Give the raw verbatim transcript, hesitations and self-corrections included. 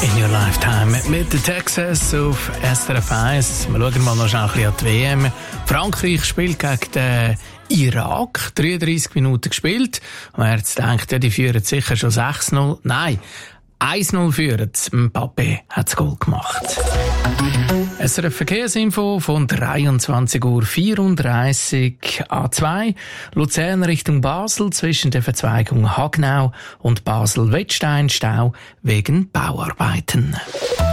In Your Lifetime mit den Texas auf S R F eins. Wir schauen mal noch schnell ein bisschen an die W M. Frankreich spielt gegen den Irak. dreiunddreissig Minuten gespielt. Und er jetzt denkt, ja, die führen sicher schon sechs null. Nein, eins null führen. Mbappé hat das Goal gemacht. S R F Verkehrsinfo von dreiundzwanzig Uhr vierunddreißig A zwei. Luzern Richtung Basel zwischen der Verzweigung Hagnau und Basel-Wettstein Stau wegen Bauarbeiten.